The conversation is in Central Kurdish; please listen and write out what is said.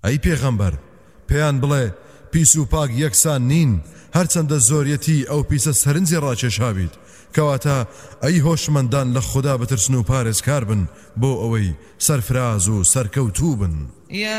ئەی پێغەمبەر پێیان بڵێ پیس و پاک یەکسان نین هەرچەندە زۆریەتی ئەو پیسە سەرنجی ڕاکێشاویت کەواتە ئەی هۆشمەندان لە خوددا بترسن و پارێزکار بن بۆ ئەوەی سەرفراز و سەرکەوتوو بن